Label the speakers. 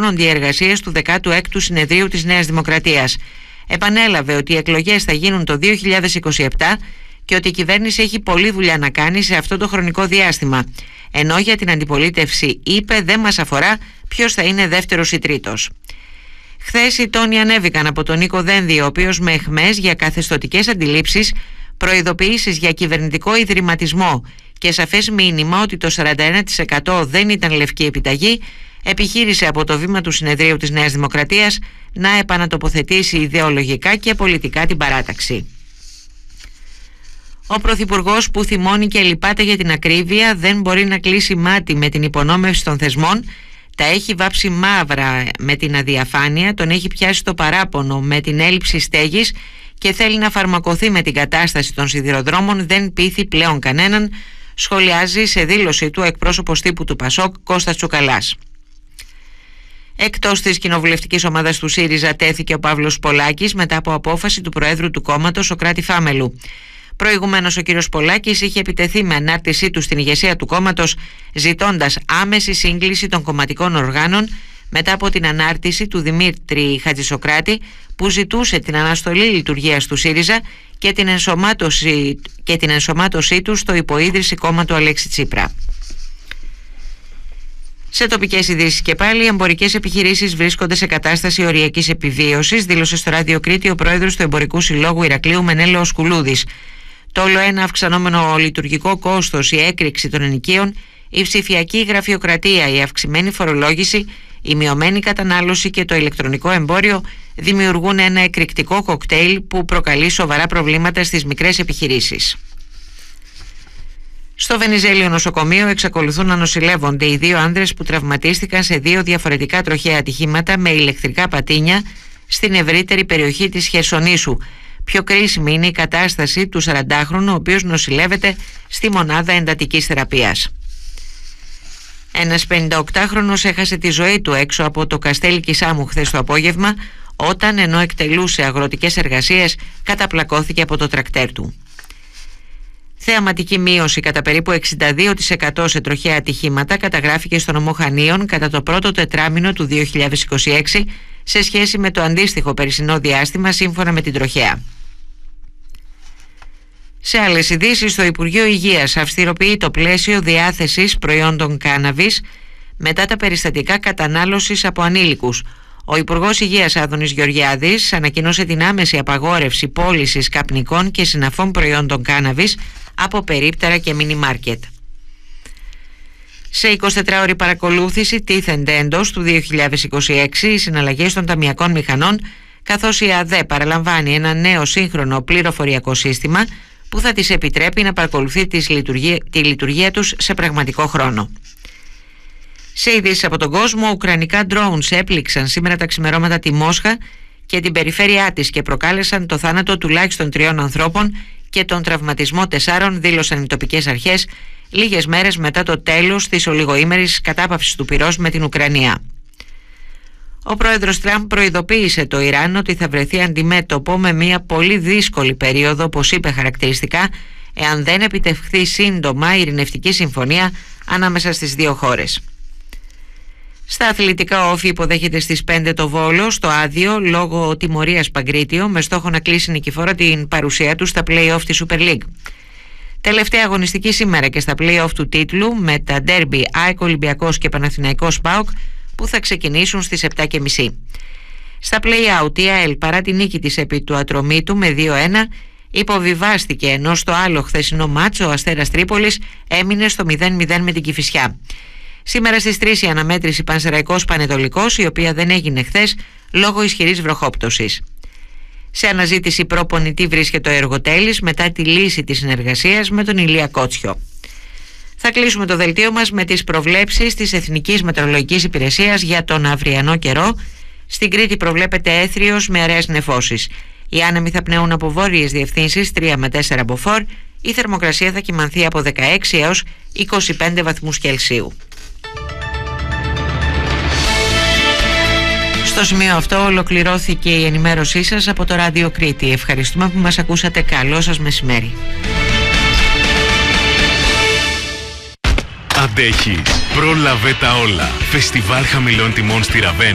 Speaker 1: ολοκληρώνονται οι εργασίες του 16ου Συνεδρίου της Νέας Δημοκρατίας. Επανέλαβε ότι οι εκλογές θα γίνουν το 2027 και ότι η κυβέρνηση έχει πολλή δουλειά να κάνει σε αυτό το χρονικό διάστημα. Ενώ για την αντιπολίτευση είπε δεν μας αφορά ποιος θα είναι δεύτερος ή τρίτος. Χθες οι τόνοι ανέβηκαν από τον Νίκο Δένδη, ο οποίος με αιχμές για καθεστωτικές αντιλήψεις, προειδοποιήσεις για κυβερνητικό ιδρυματισμό και σαφές μήνυμα ότι το 41% δεν ήταν λευκή επιταγή, επιχείρησε από το βήμα του Συνεδρίου της Νέας Δημοκρατίας να επανατοποθετήσει ιδεολογικά και πολιτικά την παράταξη. Ο Πρωθυπουργός, που θυμώνει και λυπάται για την ακρίβεια, δεν μπορεί να κλείσει μάτι με την υπονόμευση των θεσμών, τα έχει βάψει μαύρα με την αδιαφάνεια, τον έχει πιάσει το παράπονο με την έλλειψη στέγης και θέλει να φαρμακοθεί με την κατάσταση των σιδηροδρόμων, δεν πείθει πλέον κανέναν, σχολιάζει σε δήλωση του εκπρόσωπος τύπου του Πασόκ Κώστας Τσουκαλάς. Εκτός της κοινοβουλευτικής ομάδας του ΣΥΡΙΖΑ τέθηκε ο Παύλος Πολάκης μετά από απόφαση του Προέδρου του κόμματος Σωκράτη Φάμελου. Προηγουμένως ο κύριος Πολάκης είχε επιτεθεί με ανάρτησή του στην ηγεσία του κόμματος, ζητώντας άμεση σύγκληση των κομματικών οργάνων μετά από την ανάρτηση του Δημήτρη Χατζησοκράτη, που ζητούσε την αναστολή λειτουργίας του ΣΥΡΙΖΑ και την ενσωμάτωσή του στο υποίδρυση κόμμα του Αλέξη Τσίπρα. Σε τοπικές ειδήσεις και πάλι, οι εμπορικές επιχειρήσεις βρίσκονται σε κατάσταση οριακής επιβίωσης, δήλωσε στο Ράδιο Κρήτη ο πρόεδρος του Εμπορικού Συλλόγου Ηρακλείου Μενέλαος Κουλούδης. Το όλο ένα αυξανόμενο λειτουργικό κόστος, η έκρηξη των ενοικίων, η ψηφιακή γραφειοκρατία, η αυξημένη φορολόγηση, η μειωμένη κατανάλωση και το ηλεκτρονικό εμπόριο δημιουργούν ένα εκρηκτικό κοκτέιλ που προκαλεί σοβαρά προβλήματα στις μικρές επιχειρήσεις. Στο Βενιζέλιο νοσοκομείο εξακολουθούν να νοσηλεύονται οι δύο άνδρες που τραυματίστηκαν σε δύο διαφορετικά τροχαία ατυχήματα με ηλεκτρικά πατίνια στην ευρύτερη περιοχή της Χερσονήσου. Πιο κρίσιμη είναι η κατάσταση του 40χρονου, ο οποίος νοσηλεύεται στη μονάδα εντατικής θεραπείας. Ένας 58χρονος έχασε τη ζωή του έξω από το Καστέλι Κισάμου χθες το απόγευμα, όταν ενώ εκτελούσε αγροτικές εργασίες καταπλακώθηκε από το τρακτέρ του. Θεαματική μείωση κατά περίπου 62% σε τροχαία ατυχήματα καταγράφηκε στο νομό Χανίων κατά το πρώτο τετράμηνο του 2026 σε σχέση με το αντίστοιχο περσινό διάστημα, σύμφωνα με την τροχαία. Σε άλλες ειδήσεις, το Υπουργείο Υγείας αυστηροποιεί το πλαίσιο διάθεσης προϊόντων κάναβης μετά τα περιστατικά κατανάλωσης από ανήλικους. Ο Υπουργός Υγείας Άδωνης Γεωργιάδης ανακοίνωσε την άμεση απαγόρευση πώλησης καπνικών και συναφών προϊόντων κάναβης από περίπτερα και μίνι μάρκετ. Σε 24ωρη παρακολούθηση τίθενται εντός του 2026 οι συναλλαγές των ταμειακών μηχανών, καθώς η ΑΔΕ παραλαμβάνει ένα νέο σύγχρονο πληροφοριακό σύστημα που θα της επιτρέπει να παρακολουθεί τη λειτουργία τους σε πραγματικό χρόνο. Σε ειδήσεις από τον κόσμο, ουκρανικά drones έπληξαν σήμερα τα ξημερώματα τη Μόσχα και την περιφέρειά της και προκάλεσαν το θάνατο τουλάχιστον 3 ανθρώπων και τον τραυματισμό 4, δήλωσαν οι τοπικές αρχές λίγες μέρες μετά το τέλος της ολιγοήμερης κατάπαυσης του πυρός με την Ουκρανία. Ο πρόεδρος Τραμπ προειδοποίησε το Ιράν ότι θα βρεθεί αντιμέτωπο με μια πολύ δύσκολη περίοδο, όπως είπε χαρακτηριστικά, εάν δεν επιτευχθεί σύντομα η ειρηνευτική συμφωνία ανάμεσα στις δύο χώρες. Στα αθλητικά, όφη υποδέχεται στις 5 το Βόλο στο άδειο λόγω τιμωρίας Παγκρίτιο, με στόχο να κλείσει νικηφόρα την παρουσία του στα play-off της Super League. Τελευταία αγωνιστική σήμερα και στα play-off του τίτλου, με τα ντέρμπι ΑΕΚ Ολυμπιακός και Παναθηναϊκός ΠΑΟΚ που θα ξεκινήσουν στις 7.30. Στα play-out η ΑΕΛ, παρά τη νίκη της επί του Ατρομήτου με 2-1, υποβιβάστηκε, ενώ στο άλλο χθεσινό μάτσο ο Αστέρας Τρίπολης έμεινε στο 0-0 με την Κηφισιά. Σήμερα στις 3 η αναμέτρηση Πανσεραϊκός Πανετολικός, η οποία δεν έγινε χθες λόγω ισχυρής βροχόπτωσης. Σε αναζήτηση προπονητή βρίσκεται ο Εργοτέλης μετά τη λύση της συνεργασίας με τον Ηλία Κότσιο. Θα κλείσουμε το δελτίο μας με τις προβλέψεις της Εθνικής Μετεωρολογικής Υπηρεσίας για τον αυριανό καιρό. Στην Κρήτη προβλέπεται έθριος με αραιές νεφώσεις. Οι άνεμοι θα πνέουν από βόρειες διευθύνσεις 3 με 4 μποφόρ. Η θερμοκρασία θα κυμανθεί από 16 έως 25 βαθμούς Κελσίου. Στο σημείο αυτό ολοκληρώθηκε η ενημέρωσή σας από το Ράδιο Κρήτη. Ευχαριστούμε που μας ακούσατε. Καλό σας μεσημέρι.
Speaker 2: Αντέχεις. Πρόλαβε τα όλα. Φεστιβάλ χαμηλών τιμών στη Ραβένα.